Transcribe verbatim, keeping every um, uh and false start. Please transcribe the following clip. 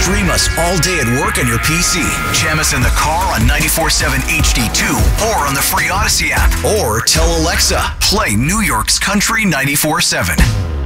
Stream us all day at work on your P C. Jam us in the car on ninety-four point seven H D two or on the free Odyssey app. Or tell Alexa, play New York's Country ninety-four point seven.